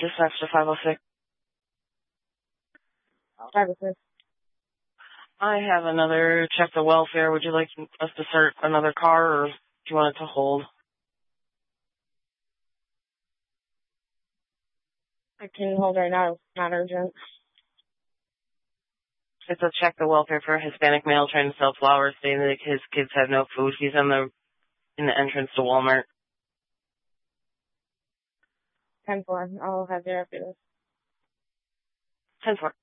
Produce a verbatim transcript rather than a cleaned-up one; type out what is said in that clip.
Dispatch to five oh six. five oh six. I have another check the welfare. Would you like us to start another car, or do you want it to hold? I can hold right now. It's not urgent. It's a check the welfare for a Hispanic male trying to sell flowers, saying that his kids have no food. He's in the in the entrance to Walmart. ten four. I'll have there after this. ten four.